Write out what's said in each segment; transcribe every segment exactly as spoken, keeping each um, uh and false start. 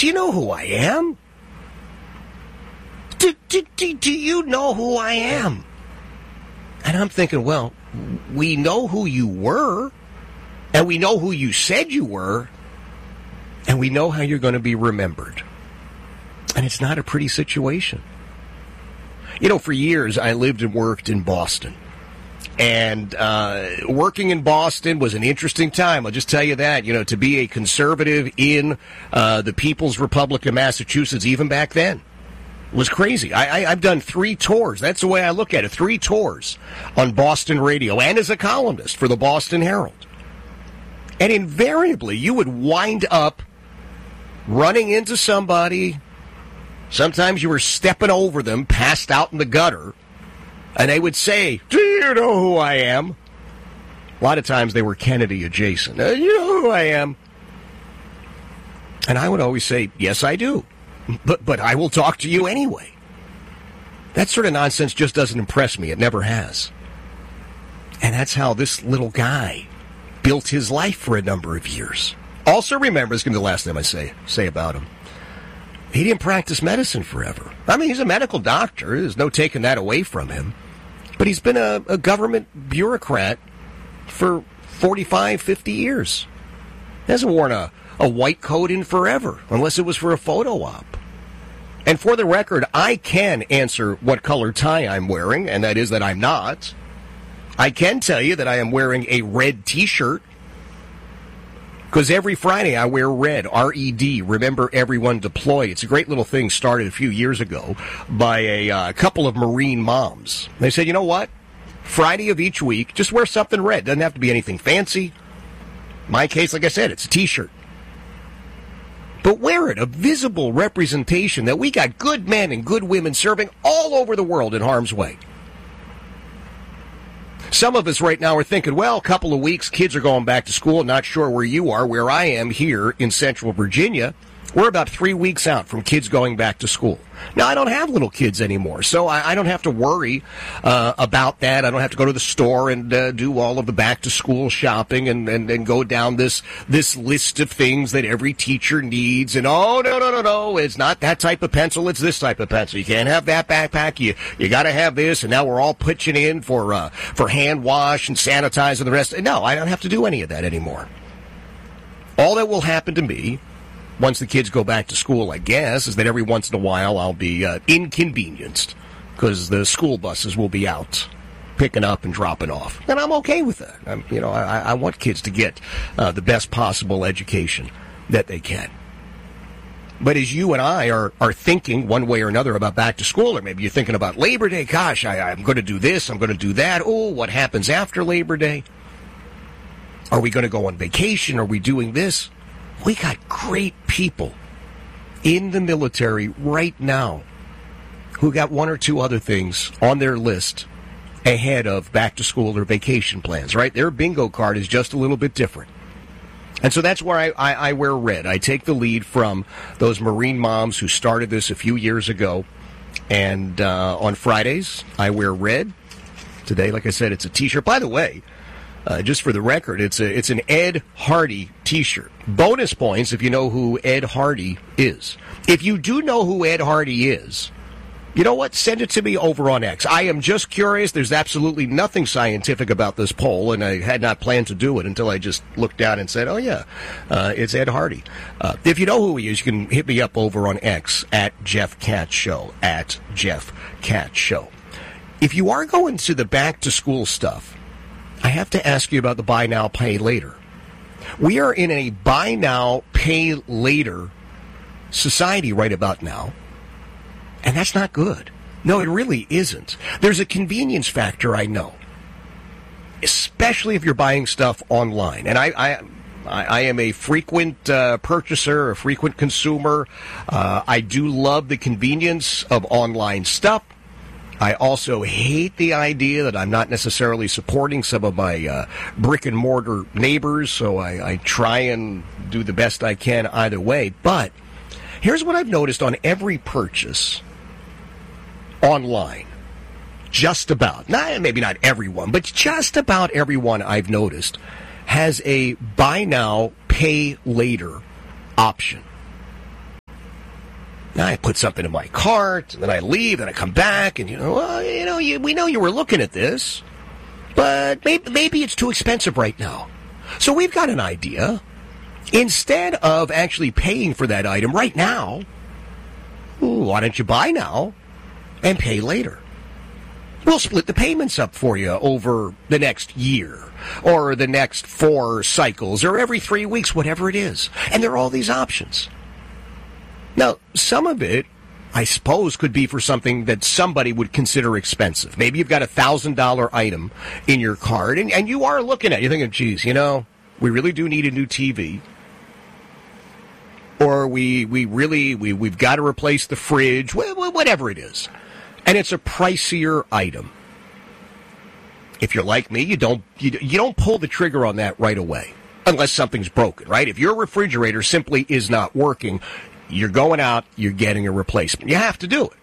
Do you know who I am? Do, do, do, do you know who I am? And I'm thinking, well, we know who you were, and we know who you said you were, and we know how you're going to be remembered. And it's not a pretty situation. You know, for years, I lived and worked in Boston. And uh, working in Boston was an interesting time. I'll just tell you that. You know, to be a conservative in uh, the People's Republic of Massachusetts, even back then, was crazy. I, I, I've done three tours. That's the way I look at it. Three tours on Boston radio and as a columnist for the Boston Herald. And invariably, you would wind up running into somebody. Sometimes you were stepping over them, passed out in the gutter, and they would say, do you know who I am? A lot of times they were Kennedy adjacent. Uh, you know who I am? And I would always say, yes, I do. But but I will talk to you anyway. That sort of nonsense just doesn't impress me. It never has. And that's how this little guy built his life for a number of years. Also remember, this is going to be the last thing I say, say about him. He didn't practice medicine forever. I mean, he's a medical doctor. There's no taking that away from him. But he's been a, a government bureaucrat for forty-five, fifty years. He hasn't worn a, a white coat in forever, unless it was for a photo op. And for the record, I can answer what color tie I'm wearing, and that is that I'm not. I can tell you that I am wearing a red T-shirt. Because every Friday I wear red, R E D, Remember Everyone Deploy. It's a great little thing started a few years ago by a uh, couple of Marine moms. They said, you know what? Friday of each week, just wear something red. Doesn't have to be anything fancy. In my case, like I said, it's a T-shirt. But wear it, a visible representation that we got good men and good women serving all over the world in harm's way. Some of us right now are thinking, well, a couple of weeks, kids are going back to school. Not sure where you are. Where I am here in Central Virginia, we're about three weeks out from kids going back to school. Now, I don't have little kids anymore, so I, I don't have to worry uh, about that. I don't have to go to the store and uh, do all of the back-to-school shopping and, and, and go down this this list of things that every teacher needs. And, oh, no, no, no, no, it's not that type of pencil. It's this type of pencil. You can't have that backpack. You you got to have this. And now we're all pitching in for, uh, for hand wash and sanitize and the rest. No, I don't have to do any of that anymore. All that will happen to me once the kids go back to school, I guess, is that every once in a while I'll be uh, inconvenienced because the school buses will be out picking up and dropping off. And I'm okay with that. I'm, you know, I, I want kids to get uh, the best possible education that they can. But as you and I are, are thinking one way or another about back to school, or maybe you're thinking about Labor Day, gosh, I, I'm going to do this, I'm going to do that. Oh, what happens after Labor Day? Are we going to go on vacation? Are we doing this? We got great people in the military right now who got one or two other things on their list ahead of back to school or vacation plans, right? Their bingo card is just a little bit different. And so that's where I, I, I wear red. I take the lead from those Marine moms who started this a few years ago. And uh, on Fridays, I wear red. Today, like I said, it's a T-shirt. By the way, Uh, just for the record, it's a it's an Ed Hardy T-shirt. Bonus points if you know who Ed Hardy is. If you do know who Ed Hardy is, you know what? Send it to me over on X. I am just curious. There's absolutely nothing scientific about this poll, and I had not planned to do it until I just looked down and said, oh, yeah, uh, it's Ed Hardy. Uh, if you know who he is, you can hit me up over on X at Jeff Katz Show, at Jeff Katz Show. If you are going to the back-to-school stuff, I have to ask you about the buy now, pay later. We are in a buy now, pay later society right about now, and that's not good. No, it really isn't. There's a convenience factor, I know, especially if you're buying stuff online. And I, I, I am a frequent uh, purchaser, a frequent consumer. Uh, I do love the convenience of online stuff. I also hate the idea that I'm not necessarily supporting some of my uh, brick-and-mortar neighbors, so I, I try and do the best I can either way. But here's what I've noticed on every purchase online. Just about, not, maybe not everyone, but just about everyone I've noticed has a buy now, pay later option. Now I put something in my cart, and then I leave, and I come back, and, you know, well, you know, you, we know you were looking at this, but maybe, maybe it's too expensive right now. So we've got an idea. Instead of actually paying for that item right now, why don't you buy now and pay later? We'll split the payments up for you over the next year or the next four cycles or every three weeks, whatever it is. And there are all these options. Now, some of it, I suppose, could be for something that somebody would consider expensive. Maybe you've got a one thousand dollars item in your cart, and, and you are looking at it. You're thinking, geez, you know, we really do need a new T V. Or we we really, we, we've got to replace the fridge, whatever it is. And it's a pricier item. If you're like me, you don't you, you don't pull the trigger on that right away. Unless something's broken, right? If your refrigerator simply is not working, you're going out, you're getting a replacement. You have to do it.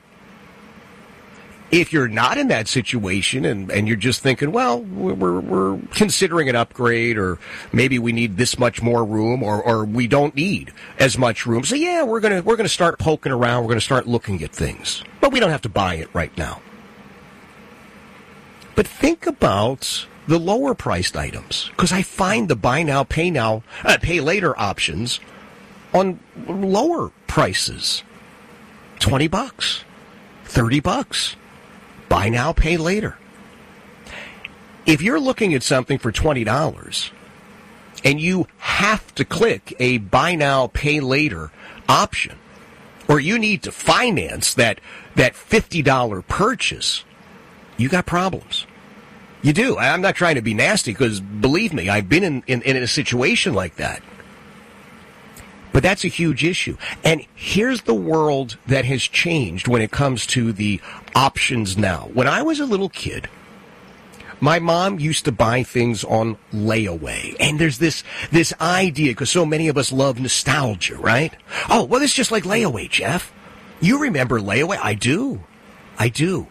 If you're not in that situation and, and you're just thinking, well, we're, we're considering an upgrade, or maybe we need this much more room, or, or we don't need as much room. So yeah, we're gonna we're gonna start poking around. We're gonna start looking at things, but we don't have to buy it right now. But think about the lower priced items, because I find the buy now, pay now, uh, pay later options on lower prices, twenty bucks, thirty bucks. Buy now, pay later. If you're looking at something for twenty dollars and you have to click a buy now, pay later option, or you need to finance that, that fifty dollars purchase, you got problems. You do. I'm not trying to be nasty, because believe me, I've been in, in, in a situation like that. But that's a huge issue. And here's the world that has changed when it comes to the options now. When I was a little kid, my mom used to buy things on layaway. And there's this this idea, because so many of us love nostalgia, right? Oh, well, it's just like layaway, Jeff. You remember layaway? I do. I do.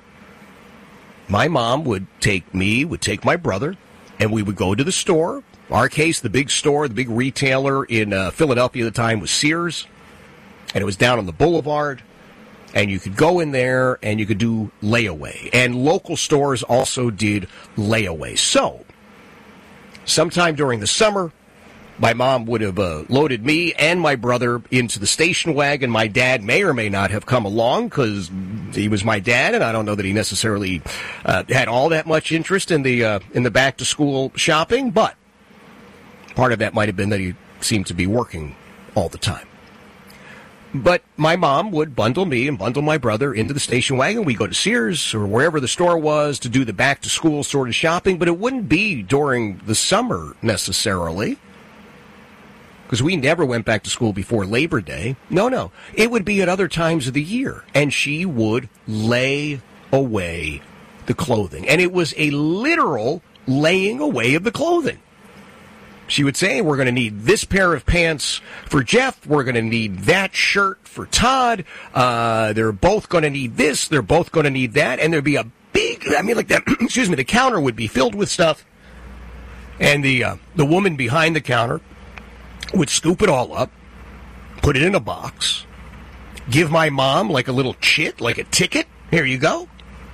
My mom would take me, would take my brother, and we would go to the store. Our case, the big store, the big retailer in uh, Philadelphia at the time was Sears, and it was down on the boulevard, and you could go in there and you could do layaway. And local stores also did layaway. So, sometime during the summer, my mom would have uh, loaded me and my brother into the station wagon. My dad may or may not have come along, because he was my dad, and I don't know that he necessarily uh, had all that much interest in the uh, in the back-to-school shopping, but part of that might have been that he seemed to be working all the time. But my mom would bundle me and bundle my brother into the station wagon. We'd go to Sears or wherever the store was to do the back-to-school sort of shopping, but it wouldn't be during the summer necessarily, because we never went back to school before Labor Day. No, no. It would be at other times of the year, and she would lay away the clothing. And it was a literal laying away of the clothing. She would say, we're going to need this pair of pants for Jeff. We're going to need that shirt for Todd. Uh, they're both going to need this. They're both going to need that. And there'd be a big, I mean, like that, excuse me, the counter would be filled with stuff. And the uh, the woman behind the counter would scoop it all up, put it in a box, give my mom like a little chit, like a ticket. Here you go.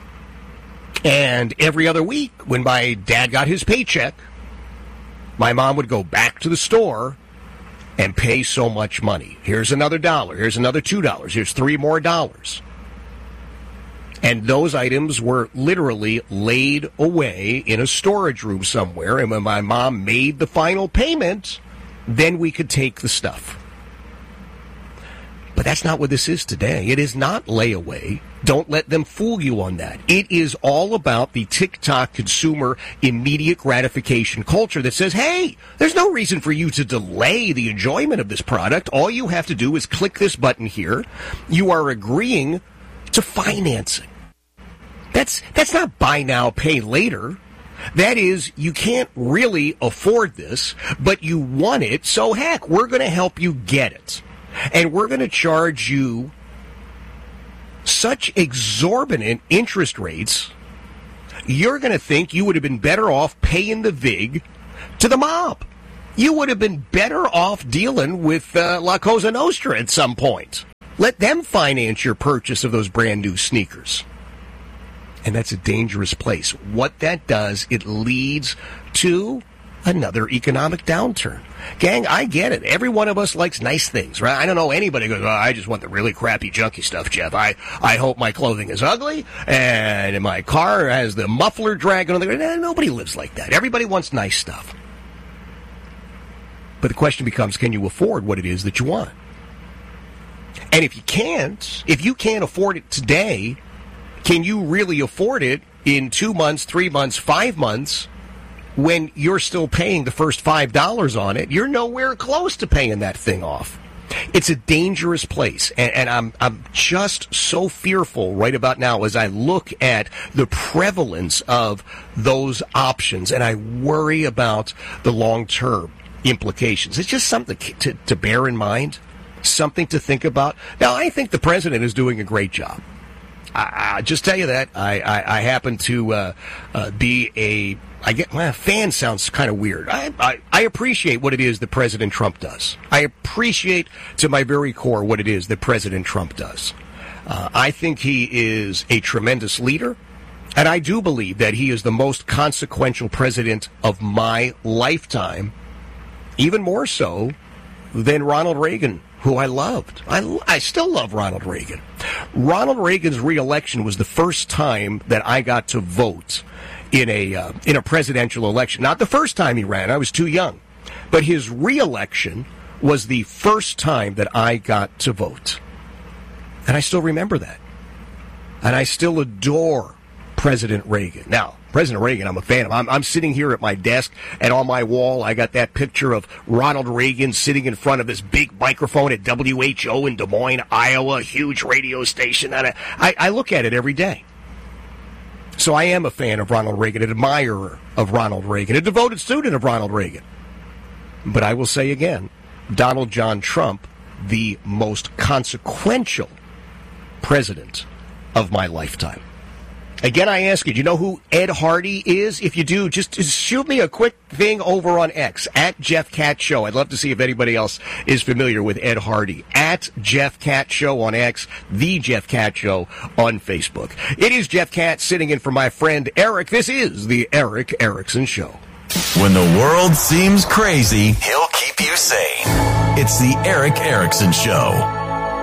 And every other week, when my dad got his paycheck, my mom would go back to the store and pay so much money. Here's another dollar. Here's another two dollars. Here's three more dollars. And those items were literally laid away in a storage room somewhere. And when my mom made the final payment, then we could take the stuff. But that's not what this is today. It is not layaway. Don't let them fool you on that. It is all about the TikTok consumer immediate gratification culture that says, hey, there's no reason for you to delay the enjoyment of this product. All you have to do is click this button here. You are agreeing to financing. That's, that's not buy now, pay later. That is, you can't really afford this, but you want it, so heck, we're going to help you get it. And we're going to charge you such exorbitant interest rates, you're going to think you would have been better off paying the vig to the mob. You would have been better off dealing with uh, La Cosa Nostra at some point. Let them finance your purchase of those brand new sneakers. And that's a dangerous place. What that does, it leads to another economic downturn. Gang, I get it. Every one of us likes nice things, right? I don't know anybody who goes, oh, I just want the really crappy, junky stuff, Jeff. I, I hope my clothing is ugly and my car has the muffler dragging on the ground. Nobody lives like that. Everybody wants nice stuff. But the question becomes, can you afford what it is that you want? And if you can't, if you can't afford it today, can you really afford it in two months, three months, five months when you're still paying the first five dollars on it? You're nowhere close to paying that thing off. It's a dangerous place, and, and I'm I'm just so fearful right about now as I look at the prevalence of those options, and I worry about the long-term implications. It's just something to, to bear in mind, something to think about. Now, I think the president is doing a great job. I, I just tell you that I, I, I happen to uh, uh, be a I get well, fan sounds kind of weird. I, I I appreciate what it is that President Trump does. I appreciate to my very core what it is that President Trump does. Uh, I think he is a tremendous leader, and I do believe that he is the most consequential president of my lifetime, even more so than Ronald Reagan, who I loved. I, I still love Ronald Reagan. Ronald Reagan's reelection was the first time that I got to vote in a uh, in a presidential election. Not the first time he ran. I was too young. But his reelection was the first time that I got to vote. And I still remember that. And I still adore President Reagan. Now, President Reagan, I'm a fan of. I'm, I'm sitting here at my desk, and on my wall, I got that picture of Ronald Reagan sitting in front of this big microphone at W H O in Des Moines, Iowa, a huge radio station. And I, I, I look at it every day. So I am a fan of Ronald Reagan, an admirer of Ronald Reagan, a devoted student of Ronald Reagan. But I will say again, Donald John Trump, the most consequential president of my lifetime. Again, I ask you, do you know who Ed Hardy is? If you do, just, just shoot me a quick thing over on X, at Jeff Cat Show. I'd love to see if anybody else is familiar with Ed Hardy. At Jeff Cat Show on X, The Jeff Cat Show on Facebook. It is Jeff Cat sitting in for my friend Eric. This is the Eric Erickson Show. When the world seems crazy, he'll keep you sane. It's the Eric Erickson Show.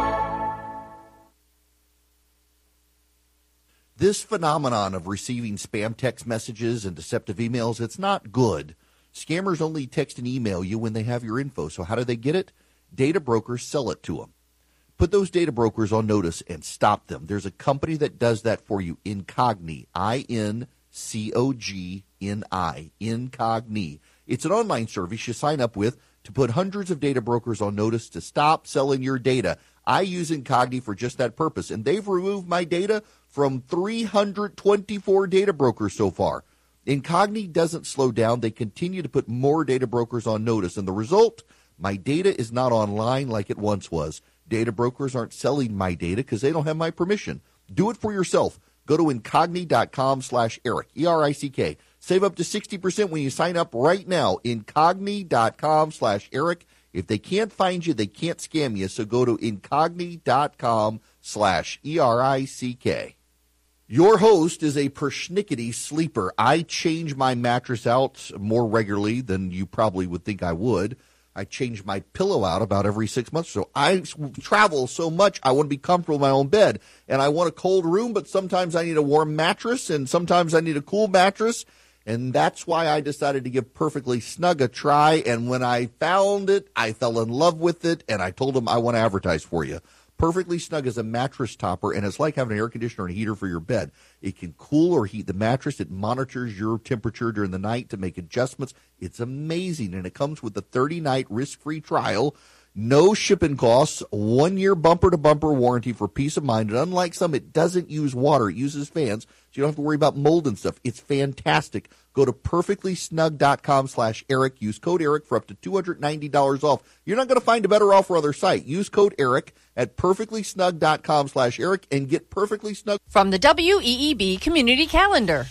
This phenomenon of receiving spam text messages and deceptive emails, it's not good. Scammers only text and email you when they have your info. So how do they get it? Data brokers sell it to them. Put those data brokers on notice and stop them. There's a company that does that for you, Incogni, I N C O G N I, Incogni. It's an online service you sign up with to put hundreds of data brokers on notice to stop selling your data. I use Incogni for just that purpose, and they've removed my data from three hundred twenty-four data brokers so far. Incogni doesn't slow down. They continue to put more data brokers on notice, and the result, my data is not online like it once was. Data brokers aren't selling my data because they don't have my permission. Do it for yourself. Go to Incogni.com slash Eric, E R I C K. Save up to sixty percent when you sign up right now. Incogni.com slash Eric. If they can't find you, they can't scam you. So go to Incogni.com slash E R I C K. Your host is a persnickety sleeper. I change my mattress out more regularly than you probably would think I would. I change my pillow out about every six months or so. I travel so much, I want to be comfortable in my own bed. And I want a cold room, but sometimes I need a warm mattress, and sometimes I need a cool mattress. And that's why I decided to give Perfectly Snug a try. And when I found it, I fell in love with it, and I told them I want to advertise for you. Perfectly Snug is a mattress topper, and it's like having an air conditioner and a heater for your bed. It can cool or heat the mattress. It monitors your temperature during the night to make adjustments. It's amazing, and it comes with a thirty-night risk-free trial, no shipping costs, one-year bumper-to-bumper warranty for peace of mind. And unlike some, it doesn't use water. It uses fans, so you don't have to worry about mold and stuff. It's fantastic. Go to perfectlysnug.com slash Eric. Use code Eric for up to two hundred ninety dollars off. You're not going to find a better offer on other site. Use code Eric at perfectlysnug.com slash Eric and get Perfectly Snug. From the W E E B Community Calendar.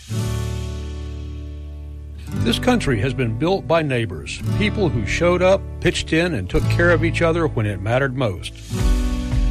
This country has been built by neighbors, people who showed up, pitched in, and took care of each other when it mattered most. Now, through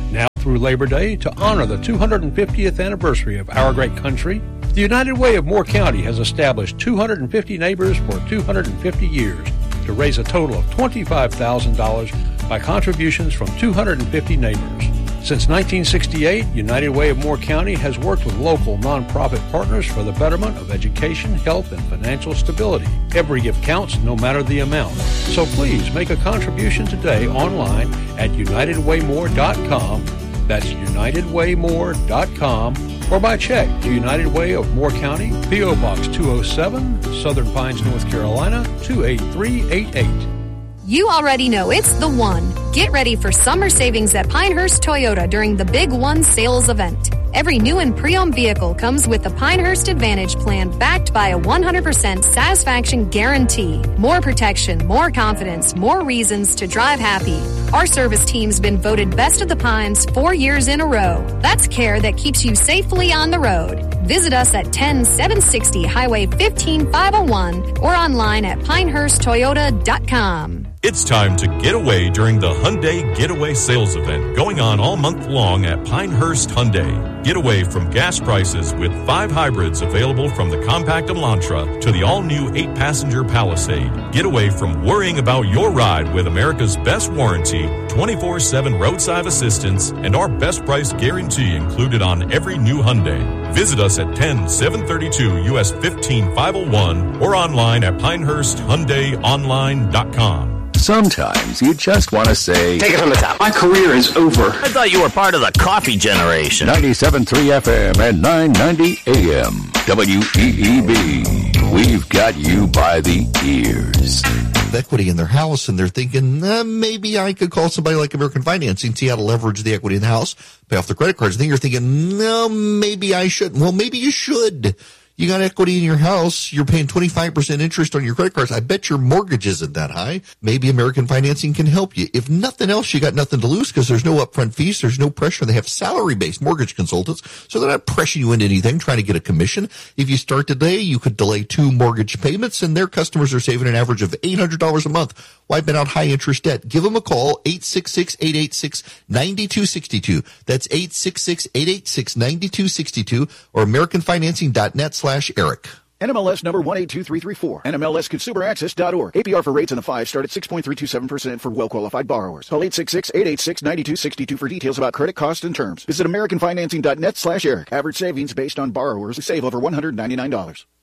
through Labor Day to honor the two hundred fiftieth anniversary of our great country. The United Way of Moore County has established two hundred fifty neighbors for two hundred fifty years to raise a total of twenty-five thousand dollars by contributions from two hundred fifty neighbors. Since nineteen sixty-eight, United Way of Moore County has worked with local nonprofit partners for the betterment of education, health, and financial stability. Every gift counts, no matter the amount. So please make a contribution today online at united way more dot com. That's united way more dot com, or by check to United Way of Moore County, P O. Box two oh seven, Southern Pines, North Carolina, two eight three eight eight. You already know it's the one. Get ready for summer savings at Pinehurst Toyota during the Big One sales event. Every new and pre-owned vehicle comes with the Pinehurst Advantage plan backed by a one hundred percent satisfaction guarantee. More protection, more confidence, more reasons to drive happy. Our service team's been voted Best of the Pines four years in a row. That's care that keeps you safely on the road. Visit us at ten seven sixty Highway fifteen five oh one or online at pinehurst toyota dot com. It's time to get away during the Hyundai Getaway Sales Event going on all month long at Pinehurst Hyundai. Get away from gas prices with five hybrids available from the compact Elantra to the all-new eight-passenger Palisade. Get away from worrying about your ride with America's best warranty, twenty-four seven roadside assistance, and our best price guarantee included on every new Hyundai. Visit us at ten seven thirty-two U S fifteen five oh one or online at pinehurst hyundai online dot com. Sometimes you just want to say, take it from the top. My career is over. I thought you were part of the coffee generation. ninety-seven point three F M and nine ninety A M. W E E B. We've got you by the ears. Equity in their house, and they're thinking, eh, maybe I could call somebody like American Financing, see how to leverage the equity in the house, pay off the credit cards. And then you're thinking, no, maybe I shouldn't. Well, maybe you should. You got equity in your house. You're paying twenty-five percent interest on your credit cards. I bet your mortgage isn't that high. Maybe American Financing can help you. If nothing else, you got nothing to lose because there's no upfront fees. There's no pressure. They have salary-based mortgage consultants, so they're not pressuring you into anything, trying to get a commission. If you start today, you could delay two mortgage payments, and their customers are saving an average of eight hundred dollars a month, wiping out high-interest debt. Give them a call, eight six six, eight eight six, nine two six two. That's eight six six, eight eight six, nine two six two or american financing dot net slash Eric. N M L S number one eight two three three four. N M L S consumer access dot org. A P R for rates in the five start at six point three two seven percent for well-qualified borrowers. Call eight six six, eight eight six, nine two six two for details about credit costs and terms. Visit american financing dot net slash Eric. Average savings based on borrowers who save over one hundred ninety-nine dollars.